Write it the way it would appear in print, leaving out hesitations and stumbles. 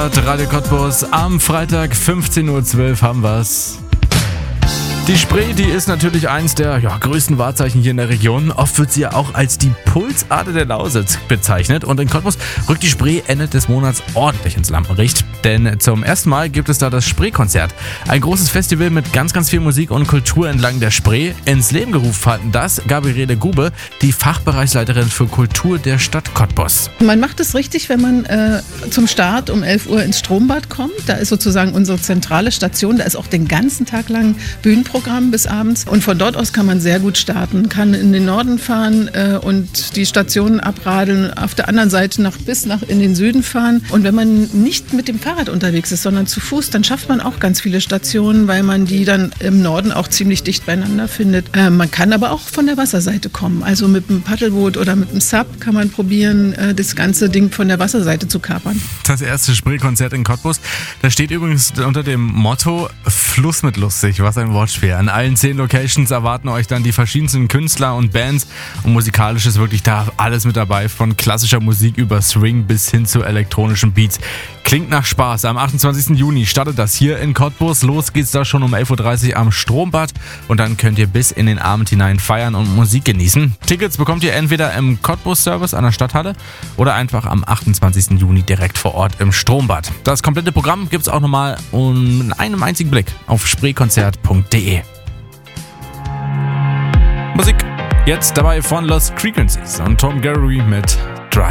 Radio Cottbus am Freitag 15:12 Uhr haben wir's. Die Spree, die ist natürlich eins der größten Wahrzeichen hier in der Region. Oft wird sie ja auch als die Pulsader der Lausitz bezeichnet. Und in Cottbus rückt die Spree Ende des Monats ordentlich ins Lampenlicht. Denn zum ersten Mal gibt es da das Spreekonzert. Ein großes Festival mit ganz, ganz viel Musik und Kultur entlang der Spree. Ins Leben gerufen hatten das Gabriele Gube, die Fachbereichsleiterin für Kultur der Stadt Cottbus. Man macht es richtig, wenn man zum Start um 11 Uhr ins Strombad kommt. Da ist sozusagen unsere zentrale Station. Da ist auch den ganzen Tag lang Bühnenprogramm bis abends. Und von dort aus kann man sehr gut starten. Kann in den Norden fahren und die Stationen abradeln. Auf der anderen Seite bis nach in den Süden fahren. Und wenn man nicht mit dem Fahrrad unterwegs ist, sondern zu Fuß, dann schafft man auch ganz viele Stationen, weil man die dann im Norden auch ziemlich dicht beieinander findet. Man kann aber auch von der Wasserseite kommen. Also mit einem Paddelboot oder mit einem Sub kann man probieren, das ganze Ding von der Wasserseite zu kapern. Das erste Spreekonzert in Cottbus, das steht übrigens unter dem Motto Fluss mit lustig, was ein Wortspiel. An allen 10 Locations erwarten euch dann die verschiedensten Künstler und Bands und musikalisch ist wirklich da alles mit dabei, von klassischer Musik über Swing bis hin zu elektronischen Beats. Klingt nach Spaß. Am 28. Juni startet das hier in Cottbus. Los geht's da schon um 11:30 Uhr am Strombad und dann könnt ihr bis in den Abend hinein feiern und Musik genießen. Tickets bekommt ihr entweder im Cottbus-Service an der Stadthalle oder einfach am 28. Juni direkt vor Ort im Strombad. Das komplette Programm gibt's auch nochmal in einem einzigen Blick auf spreekonzert.de. Musik jetzt dabei von Lost Frequencies und Tom Garry mit